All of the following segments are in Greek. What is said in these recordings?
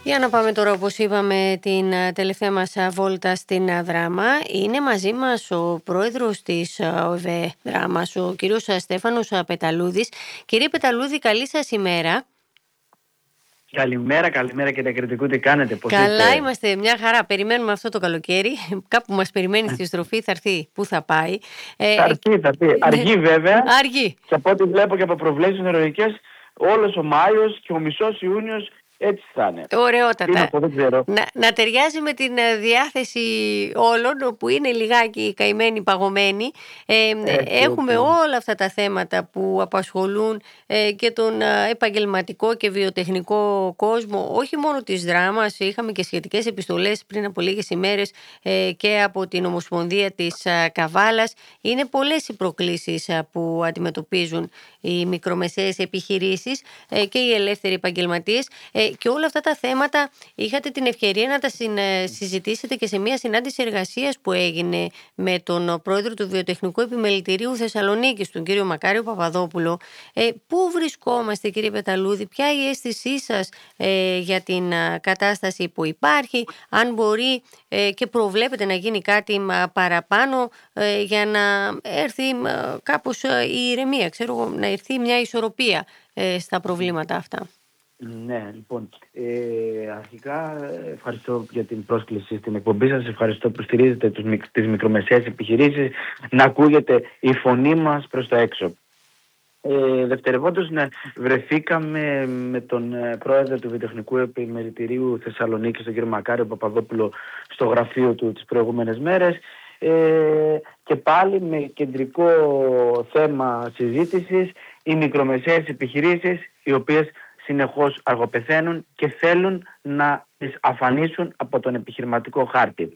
Για να πάμε τώρα, όπως είπαμε, την τελευταία μας βόλτα στην Δράμα. Είναι μαζί μας ο πρόεδρος της ΟΕΒΕ Δράμας, ο κύριος Στέφανος Πεταλούδης. Κύριε Πεταλούδη, καλή σας ημέρα. Καλημέρα κύριε Κρητικού, τι κάνετε, πώς Καλά είστε? είμαστε, μια χαρά. Περιμένουμε αυτό το καλοκαίρι. Κάπου μας περιμένει στη στροφή, θα έρθει. Πού θα πάει? Θα έρθει. Αργεί βέβαια. Αργεί. Και από ό,τι βλέπω και από προβλέψεις νερολογικές, όλος ο Μάιος και ο μισός Ιούνιος έτσι θα είναι. Ωραιότατα. Δεν ξέρω. Να ταιριάζει με την διάθεση όλων που είναι λιγάκι καημένοι, παγωμένοι. Έχουμε όλα αυτά τα θέματα που απασχολούν και τον επαγγελματικό και βιοτεχνικό κόσμο, όχι μόνο της Δράμας. Είχαμε και σχετικές επιστολές πριν από λίγες ημέρες και από την Ομοσπονδία της Καβάλας. Είναι πολλές οι προκλήσεις που αντιμετωπίζουν οι μικρομεσαίες επιχειρήσεις και οι ελεύθεροι επαγγελματίες. Και όλα αυτά τα θέματα είχατε την ευκαιρία να τα συζητήσετε και σε μια συνάντηση εργασίας που έγινε με τον πρόεδρο του Βιοτεχνικού Επιμελητηρίου Θεσσαλονίκης, τον κύριο Μακάριο Παπαδόπουλο. Πού βρισκόμαστε, κύριε Πεταλούδη, ποια η αίσθησή σας για την κατάσταση που υπάρχει, αν μπορεί και προβλέπετε να γίνει κάτι παραπάνω για να έρθει κάπως η ηρεμία, να έρθει μια ισορροπία στα προβλήματα αυτά? Ναι, λοιπόν, αρχικά ευχαριστώ για την πρόσκληση στην εκπομπή σας, ευχαριστώ που στηρίζετε τις μικρομεσαίες επιχειρήσεις, να ακούγεται η φωνή μας προς τα έξω. Δευτερευόντως, βρεθήκαμε με τον πρόεδρο του Βιοτεχνικού Επιμελητηρίου Θεσσαλονίκης, τον κύριο Μακάριο Παπαδόπουλο, στο γραφείο του τις προηγούμενες μέρες, και πάλι με κεντρικό θέμα συζήτησης οι μικρομεσαίες επιχειρήσεις, οι οποίες συνεχώς αργοπεθαίνουν και θέλουν να τις αφανίσουν από τον επιχειρηματικό χάρτη.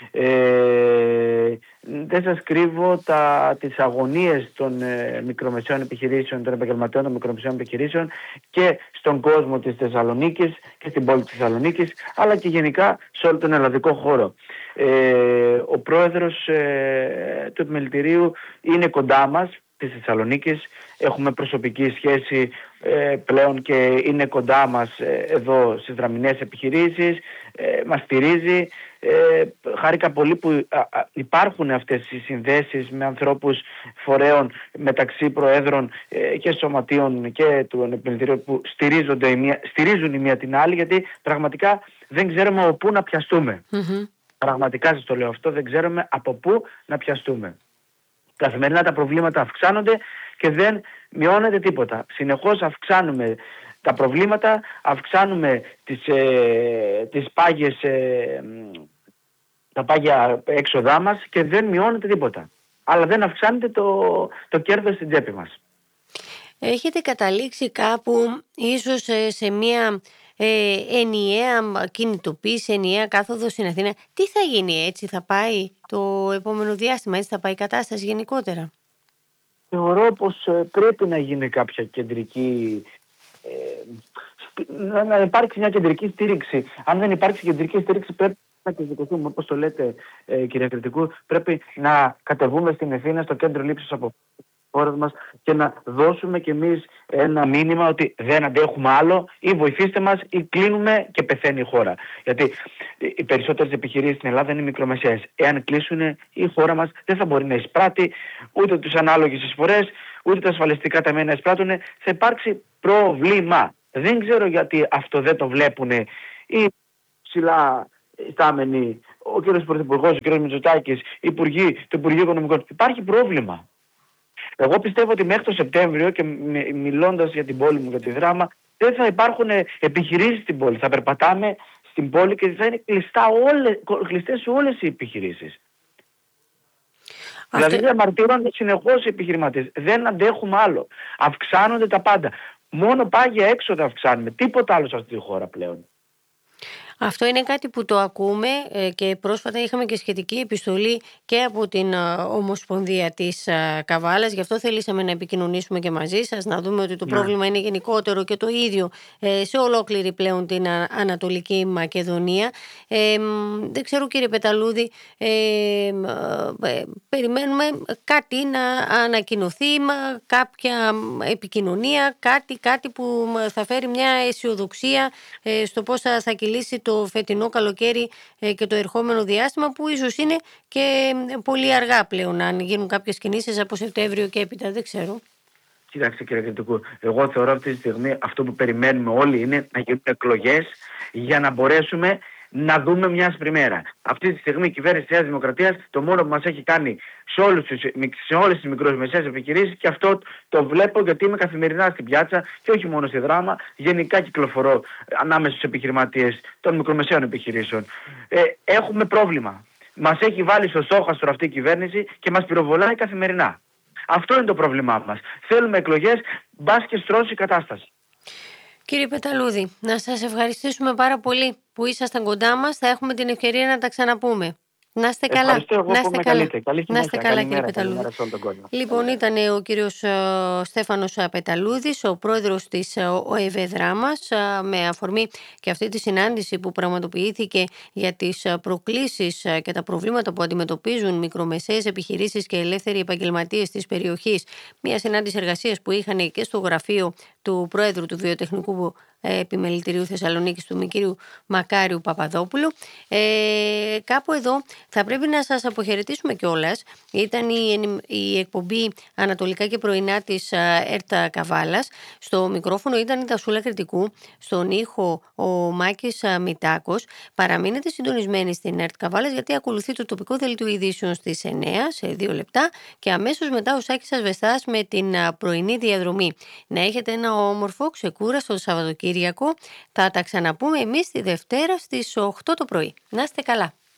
Δεν σας κρύβω τις αγωνίες των μικρομεσαίων επιχειρήσεων, των επαγγελματιών των μικρομεσαίων επιχειρήσεων και στον κόσμο της Θεσσαλονίκης και στην πόλη της Θεσσαλονίκης, αλλά και γενικά σε όλο τον ελλαδικό χώρο. Ο πρόεδρος του Επιμελητηρίου είναι κοντά μας, της Θεσσαλονίκης, έχουμε προσωπική σχέση πλέον και είναι κοντά μας εδώ στις δραμηνές επιχειρήσεις, μας στηρίζει. Χάρηκα πολύ που υπάρχουν αυτές οι συνδέσεις με ανθρώπους φορέων μεταξύ προέδρων και σωματείων και του Επιμελητηρίου που στηρίζουν η μία την άλλη, γιατί πραγματικά δεν ξέρουμε από πού να πιαστούμε. Πραγματικά σας το λέω αυτό, δεν ξέρουμε από πού να πιαστούμε. Καθημερινά τα προβλήματα αυξάνονται και δεν μειώνεται τίποτα. Συνεχώς αυξάνουμε τα προβλήματα, αυξάνουμε τα πάγια έξοδά μας και δεν μειώνεται τίποτα. Αλλά δεν αυξάνεται το κέρδος στην τσέπη μας. Έχετε καταλήξει κάπου ίσως σε μια ενιαία κινητοποίηση, ενιαία κάθοδο στην Αθήνα? Τι θα γίνει, έτσι θα πάει το επόμενο διάστημα, έτσι θα πάει η κατάσταση γενικότερα? Θεωρώ πως πρέπει να γίνει κάποια κεντρική, να υπάρξει μια κεντρική στήριξη. Αν δεν υπάρξει κεντρική στήριξη, πρέπει να κυβερνήσουμε, όπως το λέτε, κύριε Κρητικού, πρέπει να κατεβούμε στην Αθήνα, στο κέντρο λήψης αποφάσεων χώρας μας, και να δώσουμε κι εμείς ένα μήνυμα ότι δεν αντέχουμε άλλο, ή βοηθήστε μας ή κλείνουμε και πεθαίνει η χώρα. Γιατί οι περισσότερες επιχειρήσεις στην Ελλάδα είναι μικρομεσαίες. Εάν κλείσουν, η χώρα μας δεν θα μπορεί να εισπράττει ούτε τις ανάλογες εισφορές, ούτε τα ασφαλιστικά ταμεία να εισπράττουν. Θα υπάρξει πρόβλημα. Δεν ξέρω γιατί αυτό δεν το βλέπουν οι ψηλά στάμενοι, ο κ. Πρωθυπουργός, ο κ. Μητσοτάκης, υπουργοί, το Υπουργείο Οικονομικών. Υπάρχει πρόβλημα. Εγώ πιστεύω ότι μέχρι το Σεπτέμβριο, και μιλώντας για την πόλη μου, για τη Δράμα, δεν θα υπάρχουν επιχειρήσεις στην πόλη. Θα περπατάμε στην πόλη και θα είναι κλειστές όλες οι επιχειρήσεις. Δηλαδή διαμαρτύρονται συνεχώς οι επιχειρηματίες. Δεν αντέχουμε άλλο. Αυξάνονται τα πάντα. Μόνο πάγια έξοδα αυξάνουμε. Τίποτα άλλο σε αυτή τη χώρα πλέον. Αυτό είναι κάτι που το ακούμε και πρόσφατα είχαμε και σχετική επιστολή και από την Ομοσπονδία της Καβάλας. Γι' αυτό θελήσαμε να επικοινωνήσουμε και μαζί σας, να δούμε ότι το πρόβλημα είναι γενικότερο και το ίδιο σε ολόκληρη πλέον την Ανατολική Μακεδονία. Δεν ξέρω, κύριε Πεταλούδη, περιμένουμε κάτι να ανακοινωθεί, κάποια επικοινωνία, κάτι που θα φέρει μια αισιοδοξία στο πώς θα κυλήσει το φετινό καλοκαίρι και το ερχόμενο διάστημα, που ίσως είναι και πολύ αργά πλέον αν γίνουν κάποιες κινήσεις από Σεπτέμβριο και έπειτα, δεν ξέρω. Κοιτάξτε, κύριε Κρητικού, εγώ θεωρώ αυτή τη στιγμή αυτό που περιμένουμε όλοι είναι να γίνουν εκλογές για να μπορέσουμε να δούμε μια άσπρη μέρα. Αυτή τη στιγμή η κυβέρνηση της Νέας Δημοκρατίας το μόνο που μας έχει κάνει σε όλες τις μικρομεσαίες επιχειρήσεις, και αυτό το βλέπω γιατί είμαι καθημερινά στην πιάτσα και όχι μόνο στη Δράμα, γενικά κυκλοφορώ ανάμεσα στους επιχειρηματίες των μικρομεσαίων επιχειρήσεων. Έχουμε πρόβλημα. Μας έχει βάλει στο στόχαστρο αυτή η κυβέρνηση και μας πυροβολάει καθημερινά. Αυτό είναι το πρόβλημά μας. Θέλουμε εκλογές, μπας και στρώσει η κατάσταση. Κύριε Πεταλούδη, να σας ευχαριστήσουμε πάρα πολύ που ήσασταν κοντά μας. Θα έχουμε την ευκαιρία να τα ξαναπούμε. Να είστε καλά. Να είστε καλά, κύριε Πεταλούδη. Λοιπόν, ήταν ο κύριος Στέφανος Πεταλούδης, ο πρόεδρος της ΟΕΒ Δράμας, με αφορμή και αυτή τη συνάντηση που πραγματοποιήθηκε για τις προκλήσεις και τα προβλήματα που αντιμετωπίζουν μικρομεσαίες επιχειρήσεις και ελεύθεροι επαγγελματίες της περιοχής. Μια συνάντηση εργασίας που είχαν και στο γραφείο του πρόεδρου του Βιοτεχνικού Επιμελητηρίου Θεσσαλονίκης, του Μικύριου Μακάριου Παπαδόπουλου. Κάπου εδώ θα πρέπει να σας αποχαιρετήσουμε κιόλας. Ήταν η εκπομπή Ανατολικά και Πρωινά της ΕΡΤ Καβάλας. Στο μικρόφωνο ήταν η Τασούλα Κρητικού, στον ήχο ο Μάκης Μητάκος. Παραμείνετε συντονισμένοι στην ΕΡΤ Καβάλας, γιατί ακολουθεί το τοπικό δελτίο ειδήσεων στις 9 σε 2 λεπτά και αμέσως μετά ο Σάκης Ασβεστάς με την πρωινή διαδρομή. Να έχετε ένα όμορφο ξεκούραστο Σαββατοκύριακο. Θα τα ξαναπούμε εμείς τη Δευτέρα στις 8 το πρωί. Να είστε καλά.